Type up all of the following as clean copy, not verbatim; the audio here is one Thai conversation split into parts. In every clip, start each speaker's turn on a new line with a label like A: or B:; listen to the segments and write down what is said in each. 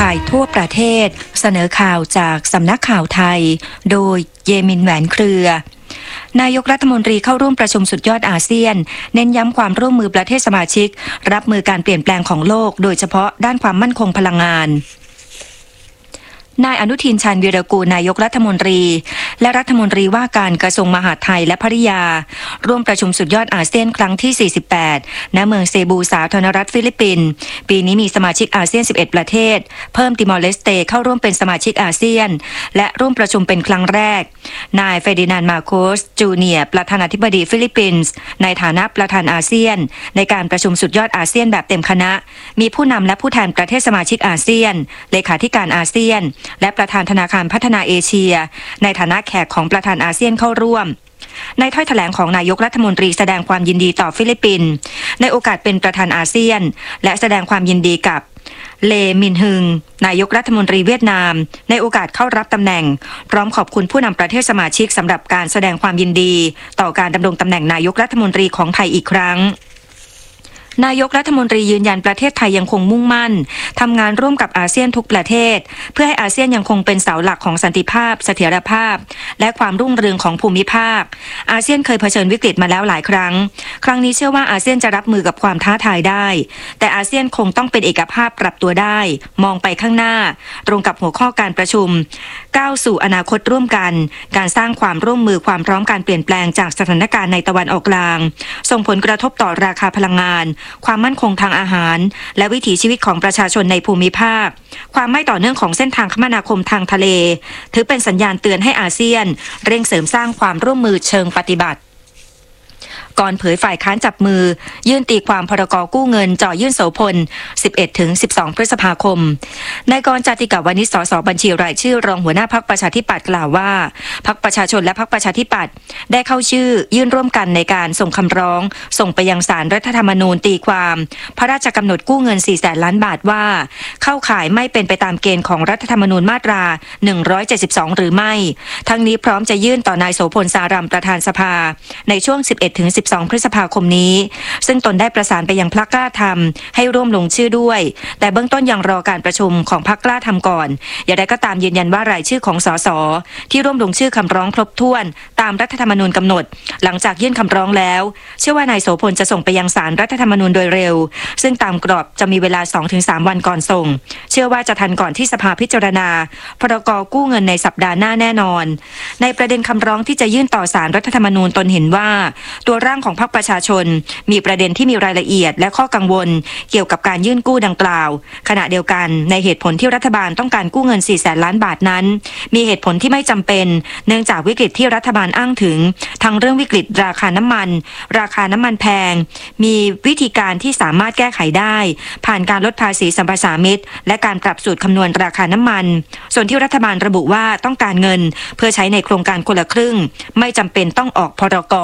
A: ข่ายทั่วประเทศเสนอข่าวจากสำนักข่าวไทยโดยเยมินแหวนเครือนายกรัฐมนตรีเข้าร่วมประชุมสุดยอดอาเซียนเน้นย้ำความร่วมมือประเทศสมาชิกรับมือการเปลี่ยนแปลงของโลกโดยเฉพาะด้านความมั่นคงพลังงานนายอนุทินชาญวีรกูลนายกรัฐมนตรีและรัฐมนตรีว่าการกระทรวงมหาดไทยและภริยาร่วมประชุมสุดยอดอาเซียนครั้งที่48ณเมืองเซบูสาธารณรัฐฟิลิปปินส์ปีนี้มีสมาชิกอาเซียน11ประเทศเพิ่มติมอร์เลสเตเข้าร่วมเป็นสมาชิกอาเซียนและร่วมประชุมเป็นครั้งแรกนายเฟร์ดินานด์มาโคสจูเนียร์ประธานาธิบดีฟิลิปปินส์ในฐานะประธานอาเซียนในการประชุมสุดยอดอาเซียนแบบเต็มคณะมีผู้นำและผู้แทนประเทศสมาชิกอาเซียนเลขาธิการอาเซียนและประธานธนาคารพัฒนาเอเชียในฐานะแขกของประธานอาเซียนเข้าร่วมในถ้อยแถลงของนายกรัฐมนตรีแสดงความยินดีต่อฟิลิปปินส์ในโอกาสเป็นประธานอาเซียนและแสดงความยินดีกับเลมินฮึงนายกรัฐมนตรีเวียดนามในโอกาสเข้ารับตำแหน่งพร้อมขอบคุณผู้นำประเทศสมาชิกสำหรับการแสดงความยินดีต่อการดำรงตำแหน่งนายกรัฐมนตรีของไทยอีกครั้งนายกรัฐมนตรียืนยันประเทศไทยยังคงมุ่งมั่นทำงานร่วมกับอาเซียนทุกประเทศเพื่อให้อาเซียนยังคงเป็นเสาหลักของสันติภาพเสถียรภาพและความรุ่งเรืองของภูมิภาคอาเซียนเคยเผชิญวิกฤตมาแล้วหลายครั้งนี้เชื่อว่าอาเซียนจะรับมือกับความท้าทายได้แต่อาเซียนคงต้องเป็นเอกภาพปรับตัวได้มองไปข้างหน้าตรงกับหัวข้อการประชุมก้าวสู่อนาคตร่วมกันการสร้างความร่วมมือความพร้อมการเปลี่ยนแปลงจากสถานการณ์ในตะวันออกกลางส่งผลกระทบต่อราคาพลังงานความมั่นคงทางอาหารและวิถีชีวิตของประชาชนในภูมิภาคความไม่ต่อเนื่องของเส้นทางคมนาคมทางทะเลถือเป็นสัญญาณเตือนให้อาเซียนเร่งเสริมสร้างความร่วมมือเชิงปฏิบัติก่อนเผยฝ่ายค้านจับมือยื่นตีความพรกกู้เงินจ่อยื่นโสพล 11-12 พฤษภาคมนายกรณ์จติกาวนิช สสบัญชีรายชื่อรองหัวหน้าพรรคประชาธิปัตย์กล่าวว่าพรรคประชาชนและพรรคประชาธิปัตย์ได้เข้าชื่อยื่นร่วมกันในการส่งคำร้องส่งไปยังศาลรัฐธรรมนูญตีความพระราชกำหนดกู้เงิน 400,000 ล้านบาทว่าเข้าข่ายไม่เป็นไปตามเกณฑ์ของรัฐธรรมนูญมาตรา 172 หรือไม่ทั้งนี้พร้อมจะยื่นต่อนายโสพลสารัมประธานสภาในช่วง 11-12 พฤษภาคมนี้ซึ่งตนได้ประสานไปยังพรรคกล้าทำให้ร่วมลงชื่อด้วยแต่เบื้องต้นยังรอการประชุมของพรรคกล้าทำก่อนอย่างไรก็ตามยืนยันว่ารายชื่อของสสที่ร่วมลงชื่อคำร้องครบถ้วนตามรัฐธรรมนูญกำหนดหลังจากยื่นคำร้องแล้วเชื่อว่านายโสพลจะส่งไปยังศาลรัฐธรรมนูญโดยเร็วซึ่งตามกรอบจะมีเวลา 2-3 วันก่อนส่งเชื่อว่าจะทันก่อนที่สภาพิจารณาพรกกู้เงินในสัปดาห์หน้าแน่นอนในประเด็นคำร้องที่จะยื่นต่อศาลรัฐธรรมนูญตนเห็นว่าตัวร่างของพรรคประชาชนมีประเด็นที่มีรายละเอียดและข้อกังวลเกี่ยวกับการยื่นกู้ดังกล่าวขณะเดียวกันในเหตุผลที่รัฐบาลต้องการกู้เงิน 400,000 ล้านบาทนั้นมีเหตุผลที่ไม่จำเป็นเนื่องจากวิกฤตที่รัฐบาลอ้างถึงทั้งเรื่องวิกฤตราคาน้ำมันแพงมีวิธีการที่สามารถแก้ไขได้ผ่านการลดภาษีสัมปทานมิตรและการปรับสูตรคำนวณราคาน้ำมันส่วนที่รัฐบาลระบุว่าต้องการเงินเพื่อใช้ในโครงการคนละครึ่งไม่จำเป็นต้องออกพรก.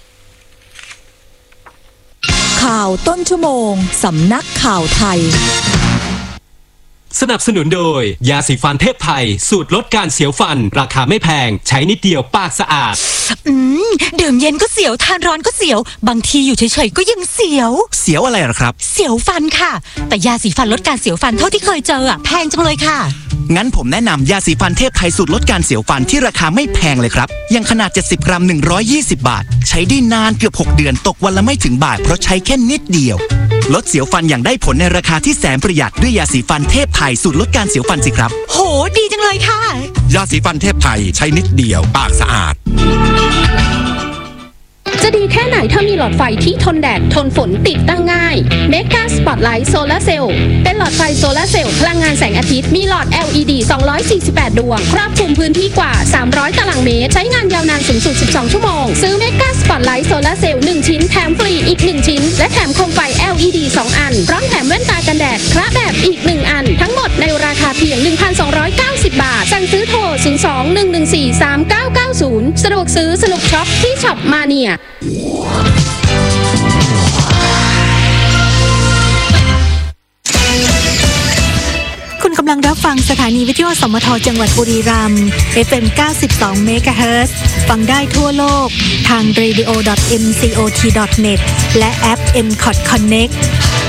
B: ข่าวต้นชั่วโมงสำนักข่าวไทย
C: สนับสนุนโดยยาสีฟันเทพไทยสูตรลดการเสียวฟันราคาไม่แพงใช้นิดเดียวปากสะอาด
B: ดื่มเย็นก็เสียวทานร้อนก็เสียวบางทีอยู่เฉยๆก็ยังเสียว
D: อะไรหรอครับ
B: เสียวฟันค่ะแต่ยาสีฟันลดการเสียวฟันเท่าที่เคยเจอแพงจังเลยค่ะ
D: งั้นผมแนะนำยาสีฟันเทพไทยสูตรลดการเสียวฟันที่ราคาไม่แพงเลยครับยังขนาด70 กรัม120 บาทใช้ได้นานเกือบ6 เดือนตกวันละไม่ถึงบาทเพราะใช้แค่นิดเดียวลดเสียวฟันอย่างได้ผลในราคาที่แสนประหยัดด้วยยาสีฟันเทพไทยสูตรลดการเสียวฟันสิครับ
B: โหดีจังเลยค่ะ
E: ยาสีฟันเทพไทยใช้นิดเดียวปากสะอาด
F: จะดีแค่ไหนถ้ามีหลอดไฟที่ทนแดดทนฝนติดตั้งง่าย Mega Spotlight Solar Cell เป็นหลอดไฟโซลาร์เซลล์พลังงานแสงอาทิตย์มีหลอด LED 248 ดวงครอบคลุมพื้นที่กว่า300 ตารางเมตรใช้งานยาวนานสูงสุด12 ชั่วโมงซื้อ Mega Spotlight Solar Cell 1 ชิ้นแถมฟรีอีก1ชิ้นและแถมโคมไฟ LED 2 อันพร้อมแถมแว่นตากันแดดคละแบบอีก1อันทั้งหมดในราคาเพียง 1,290 บาทสั่งซื้อโทร 02-114-3990 สะดวกซื้อสนุกช็อปที่ช็อปมาเนีย
G: คุณกำลังรับฟังสถานีวิทยุสมทจังหวัดบุรีรัมย์ FM 92 เมกะเฮิรตซ์ ฟังได้ทั่วโลกทาง radio.mcot.net และแอป MCOT Connect